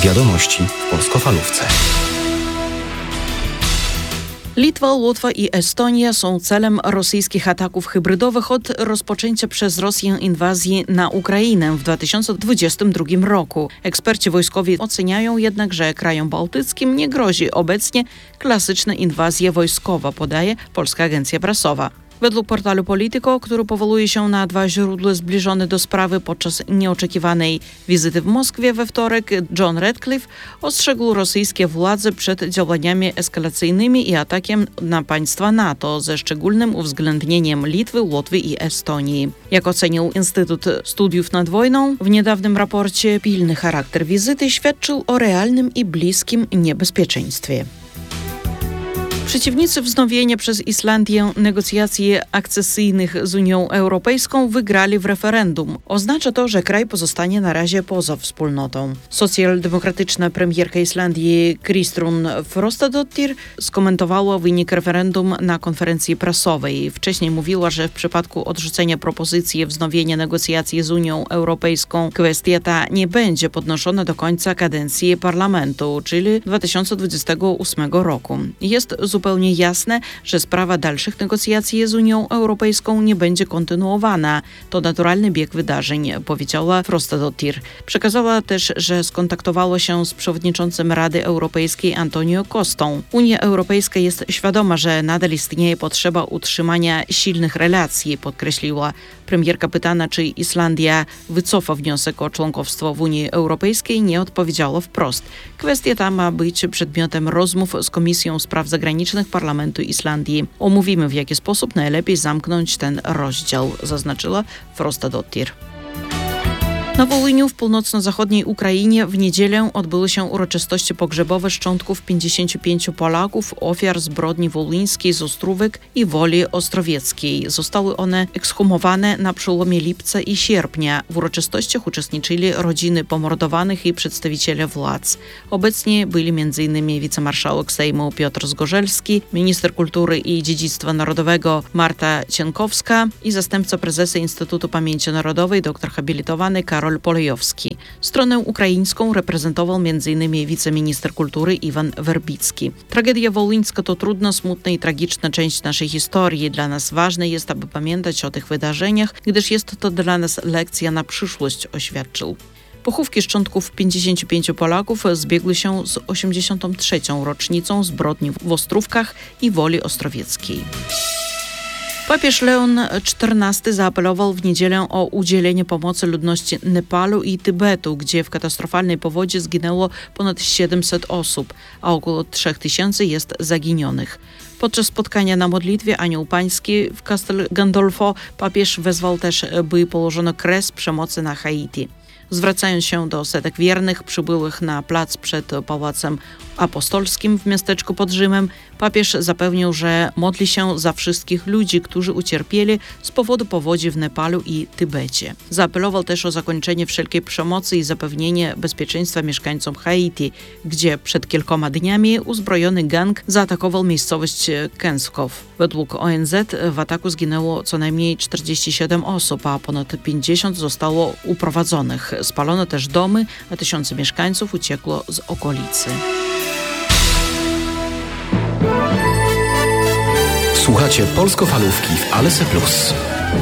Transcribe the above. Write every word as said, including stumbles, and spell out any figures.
Wiadomości w Polskofalówce. Litwa, Łotwa i Estonia są celem rosyjskich ataków hybrydowych od rozpoczęcia przez Rosję inwazji na Ukrainę w dwa tysiące dwudziestym drugim roku. Eksperci wojskowi oceniają jednak, że krajom bałtyckim nie grozi obecnie klasyczna inwazja wojskowa, podaje Polska Agencja Prasowa. Według portalu Politico, który powołuje się na dwa źródła zbliżone do sprawy podczas nieoczekiwanej wizyty w Moskwie we wtorek, John Radcliffe ostrzegł rosyjskie władze przed działaniami eskalacyjnymi i atakiem na państwa NATO ze szczególnym uwzględnieniem Litwy, Łotwy i Estonii. Jak ocenił Instytut Studiów nad Wojną, w niedawnym raporcie pilny charakter wizyty świadczył o realnym i bliskim niebezpieczeństwie. Przeciwnicy wznowienia przez Islandię negocjacji akcesyjnych z Unią Europejską wygrali w referendum. Oznacza to, że kraj pozostanie na razie poza wspólnotą. Socjaldemokratyczna premierka Islandii Kristrún Frostadóttir skomentowała wynik referendum na konferencji prasowej. Wcześniej mówiła, że w przypadku odrzucenia propozycji wznowienia negocjacji z Unią Europejską kwestia ta nie będzie podnoszona do końca kadencji parlamentu, czyli dwa tysiące dwudziestego ósmego roku. Jest zupełnie jasne, że sprawa dalszych negocjacji z Unią Europejską nie będzie kontynuowana. To naturalny bieg wydarzeń, powiedziała Frostadóttir. Przekazała też, że skontaktowała się z przewodniczącym Rady Europejskiej Antonio Costą. Unia Europejska jest świadoma, że nadal istnieje potrzeba utrzymania silnych relacji, podkreśliła. Premierka pytana, czy Islandia wycofa wniosek o członkostwo w Unii Europejskiej, nie odpowiedziała wprost. Kwestia ta ma być przedmiotem rozmów z Komisją Spraw Zagranicznych Parlamentu Islandii. Omówimy, w jaki sposób najlepiej zamknąć ten rozdział, zaznaczyła Frostadóttir. Na Wołyniu w północno-zachodniej Ukrainie w niedzielę odbyły się uroczystości pogrzebowe szczątków pięćdziesięciu pięciu Polaków, ofiar zbrodni wołyńskiej z Ostrówek i Woli Ostrowieckiej. Zostały one ekshumowane na przełomie lipca i sierpnia. W uroczystościach uczestniczyli rodziny pomordowanych i przedstawiciele władz. Obecni byli m.in. wicemarszałek Sejmu Piotr Zgorzelski, minister kultury i dziedzictwa narodowego Marta Cienkowska i zastępca prezesa Instytutu Pamięci Narodowej, doktor habilitowany Karol Polejowski. Stronę ukraińską reprezentował m.in. wiceminister kultury Iwan Werbicki. Tragedia wołyńska to trudna, smutna i tragiczna część naszej historii. Dla nas ważne jest, aby pamiętać o tych wydarzeniach, gdyż jest to dla nas lekcja na przyszłość, oświadczył. Pochówki szczątków pięćdziesięciu pięciu Polaków zbiegły się z osiemdziesiątą trzecią rocznicą zbrodni w Ostrówkach i Woli Ostrowieckiej. Papież Leon czternasty zaapelował w niedzielę o udzielenie pomocy ludności Nepalu i Tybetu, gdzie w katastrofalnej powodzi zginęło ponad siedemset osób, a około trzech tysięcy jest zaginionych. Podczas spotkania na modlitwie Anioł Pański w Castel Gandolfo papież wezwał też, by położono kres przemocy na Haiti. Zwracając się do setek wiernych przybyłych na plac przed Pałacem Apostolskim w miasteczku pod Rzymem, papież zapewnił, że modli się za wszystkich ludzi, którzy ucierpieli z powodu powodzi w Nepalu i Tybecie. Zaapelował też o zakończenie wszelkiej przemocy i zapewnienie bezpieczeństwa mieszkańcom Haiti, gdzie przed kilkoma dniami uzbrojony gang zaatakował miejscowość Kenskow. Według O N Z w ataku zginęło co najmniej czterdzieści siedem osób, a ponad pięćdziesiąt zostało uprowadzonych. Spalono też domy, a tysiące mieszkańców uciekło z okolicy. Słuchacie Polskofalówki w Alese Plus.